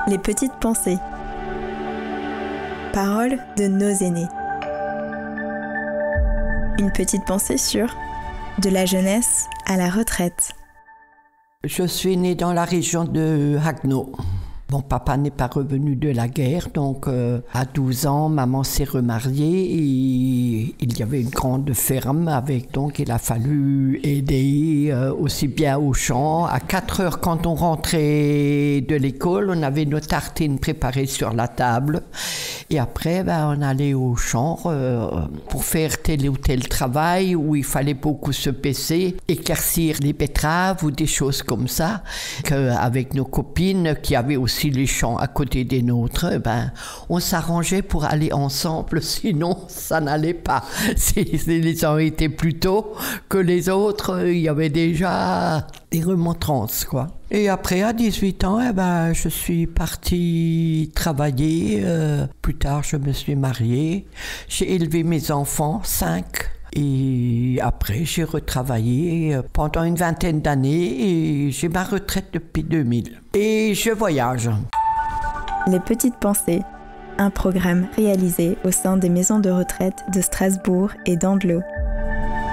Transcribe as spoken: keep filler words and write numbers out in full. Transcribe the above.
Les petites pensées. Paroles de nos aînés. Une petite pensée sur de la jeunesse à la retraite. Je suis née dans la région de Haguenau. Mon papa n'est pas revenu de la guerre, donc euh, à douze ans, maman s'est remariée et il y avait une grande ferme avec, donc il a fallu aider euh, aussi bien au champ. À quatre heures, quand on rentrait de l'école, on avait nos tartines préparées sur la table et après, ben, on allait au champ euh, pour faire tel ou tel travail où il fallait beaucoup se baisser, éclaircir les betteraves ou des choses comme ça, avec nos copines qui avaient aussi les champs à côté des nôtres, ben, on s'arrangeait pour aller ensemble, sinon ça n'allait pas. Si les uns étaient plus tôt que les autres, il y avait déjà des remontrances, quoi. Et après, à dix-huit ans, eh ben, je suis partie travailler. Euh, plus tard, je me suis mariée. J'ai élevé mes enfants, cinq. Et après, j'ai retravaillé pendant une vingtaine d'années et j'ai ma retraite depuis deux mille. Et je voyage. Les petites pensées, un programme réalisé au sein des maisons de retraite de Strasbourg et d'Andelot.